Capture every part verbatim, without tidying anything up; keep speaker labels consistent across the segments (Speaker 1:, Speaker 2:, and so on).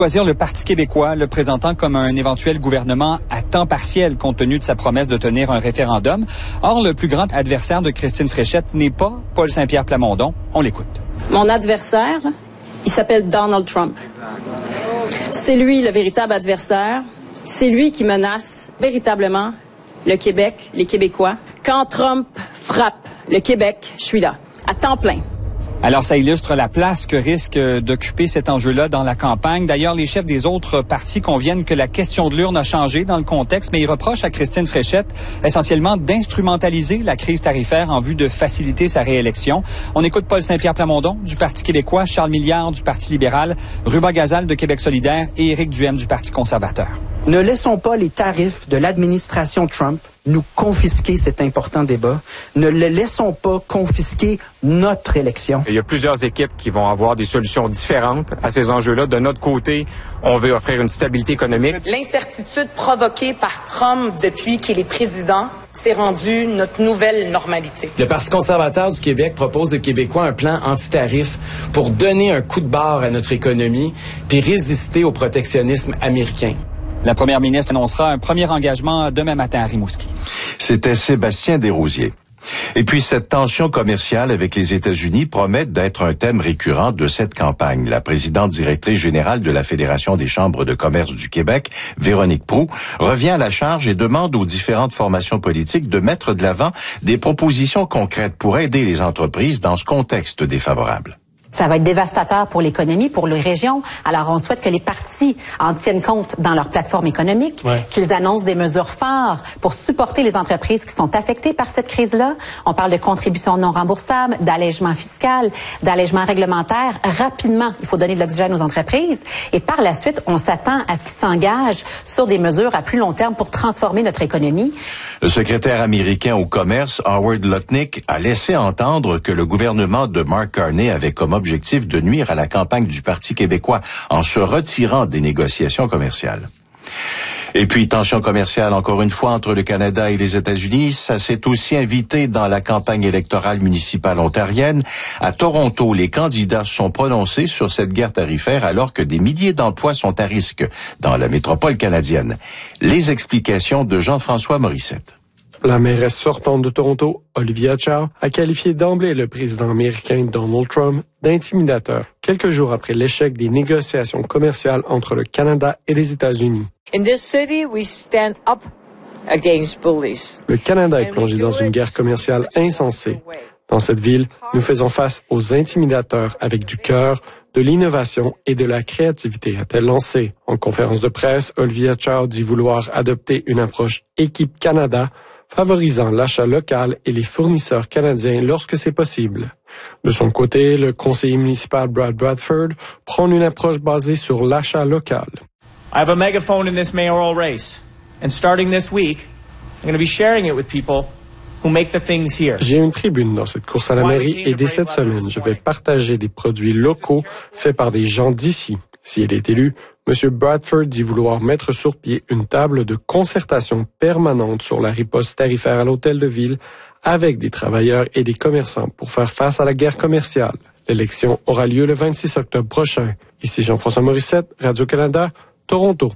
Speaker 1: Choisir le Parti québécois, le présentant comme un éventuel gouvernement à temps partiel compte tenu de sa promesse de tenir un référendum. Or, le plus grand adversaire de Christine Fréchette n'est pas Paul Saint-Pierre Plamondon. On l'écoute.
Speaker 2: Mon adversaire, il s'appelle Donald Trump. C'est lui le véritable adversaire. C'est lui qui menace véritablement le Québec, les Québécois. Quand Trump frappe le Québec, je suis là, à temps plein.
Speaker 1: Alors, ça illustre la place que risque d'occuper cet enjeu-là dans la campagne. D'ailleurs, les chefs des autres partis conviennent que la question de l'urne a changé dans le contexte, mais ils reprochent à Christine Fréchette essentiellement d'instrumentaliser la crise tarifaire en vue de faciliter sa réélection. On écoute Paul Saint-Pierre Plamondon du Parti québécois, Charles Milliard du Parti libéral, Ruba Gazal de Québec solidaire et Éric Duhem du Parti conservateur.
Speaker 3: Ne laissons pas les tarifs de l'administration Trump nous confisquer cet important débat. Ne le laissons pas confisquer notre élection.
Speaker 4: Il y a plusieurs équipes qui vont avoir des solutions différentes à ces enjeux-là. De notre côté, on veut offrir une stabilité économique.
Speaker 5: L'incertitude provoquée par Trump depuis qu'il est président s'est rendue notre nouvelle normalité.
Speaker 6: Le Parti conservateur du Québec propose aux Québécois un plan anti-tarif pour donner un coup de barre à notre économie puis résister au protectionnisme américain.
Speaker 1: La première ministre annoncera un premier engagement demain matin à Rimouski.
Speaker 7: C'était Sébastien Desrosiers. Et puis cette tension commerciale avec les États-Unis promet d'être un thème récurrent de cette campagne. La présidente directrice générale de la Fédération des chambres de commerce du Québec, Véronique Proulx, revient à la charge et demande aux différentes formations politiques de mettre de l'avant des propositions concrètes pour aider les entreprises dans ce contexte défavorable.
Speaker 8: Ça va être dévastateur pour l'économie, pour les régions. Alors, on souhaite que les partis en tiennent compte dans leur plateforme économique, ouais. qu'ils annoncent des mesures phares pour supporter les entreprises qui sont affectées par cette crise-là. On parle de contributions non remboursables, d'allègement fiscal, d'allègement réglementaire. Rapidement, il faut donner de l'oxygène aux entreprises. Et par la suite, on s'attend à ce qu'ils s'engagent sur des mesures à plus long terme pour transformer notre économie.
Speaker 7: Le secrétaire américain au commerce, Howard Lutnick, a laissé entendre que le gouvernement de Mark Carney avait comme objectif de nuire à la campagne du Parti québécois en se retirant des négociations commerciales. Et puis, tension commerciale encore une fois entre le Canada et les États-Unis, ça s'est aussi invité dans la campagne électorale municipale ontarienne. À Toronto, les candidats se sont prononcés sur cette guerre tarifaire alors que des milliers d'emplois sont à risque dans la métropole canadienne. Les explications de Jean-François Morissette.
Speaker 9: La mairesse sortante de Toronto, Olivia Chow, a qualifié d'emblée le président américain Donald Trump d'intimidateur, quelques jours après l'échec des négociations commerciales entre le Canada et les États-Unis.
Speaker 10: In this city, we stand up against bullies.
Speaker 9: Le Canada est plongé dans une guerre commerciale insensée. Dans cette ville, nous faisons face aux intimidateurs avec du cœur, de l'innovation et de la créativité, a-t-elle lancé. En conférence de presse, Olivia Chow dit vouloir adopter une approche Équipe Canada, favorisant l'achat local et les fournisseurs canadiens lorsque c'est possible. De son côté, le conseiller municipal Brad Bradford prône une approche basée sur l'achat local.
Speaker 11: I have a megaphone in this mayoral race, and starting this week, I'm going to be sharing it with people who make the things here.
Speaker 9: J'ai une tribune dans cette course à la mairie et dès cette semaine, je vais partager des produits locaux faits par des gens d'ici. Si elle est élue, M. Bradford dit vouloir mettre sur pied une table de concertation permanente sur la riposte tarifaire à l'hôtel de ville avec des travailleurs et des commerçants pour faire face à la guerre commerciale. L'élection aura lieu le vingt-six octobre prochain. Ici Jean-François Morissette, Radio-Canada, Toronto.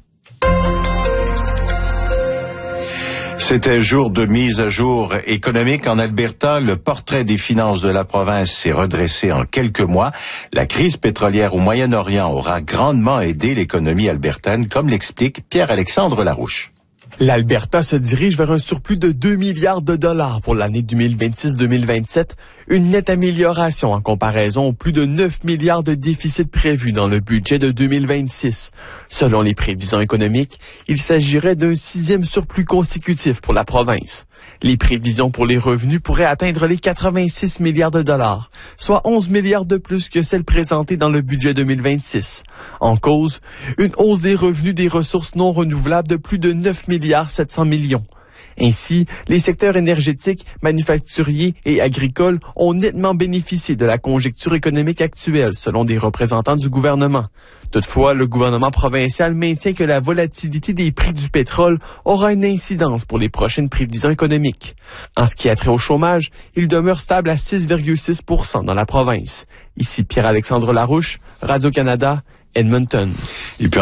Speaker 7: C'était jour de mise à jour économique en Alberta. Le portrait des finances de la province s'est redressé en quelques mois. La crise pétrolière au Moyen-Orient aura grandement aidé l'économie albertaine, comme l'explique Pierre-Alexandre Larouche.
Speaker 12: L'Alberta se dirige vers un surplus de deux milliards de dollars pour l'année deux mille vingt-six deux mille vingt-sept, une nette amélioration en comparaison aux plus de neuf milliards de déficit prévus dans le budget de deux mille vingt-six. Selon les prévisions économiques, il s'agirait d'un sixième surplus consécutif pour la province. Les prévisions pour les revenus pourraient atteindre les quatre-vingt-six milliards de dollars, soit onze milliards de plus que celles présentées dans le budget deux mille vingt-six. En cause, une hausse des revenus des ressources non renouvelables de plus de neuf milliards sept cents millions. Ainsi, les secteurs énergétiques, manufacturiers et agricoles ont nettement bénéficié de la conjoncture économique actuelle, selon des représentants du gouvernement. Toutefois, le gouvernement provincial maintient que la volatilité des prix du pétrole aura une incidence pour les prochaines prévisions économiques. En ce qui a trait au chômage, il demeure stable à six virgule six pour cent dans la province. Ici Pierre-Alexandre Larouche, Radio-Canada, Edmonton.
Speaker 7: Et puis